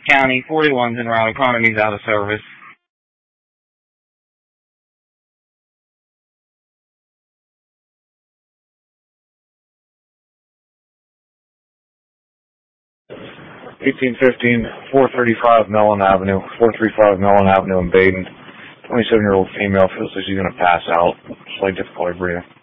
County, 41's en route, economy's out of service. $1815-435 Mellon Avenue, 435 Mellon Avenue in Baden. 27-year-old female feels like she's going to pass out. Slight difficulty breathing.